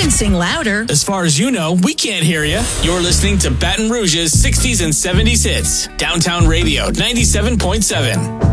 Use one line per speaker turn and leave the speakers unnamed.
can sing louder.
As far as you know, we can't hear you. You're listening to Baton Rouge's 60s and 70s hits. Downtown Radio 97.7.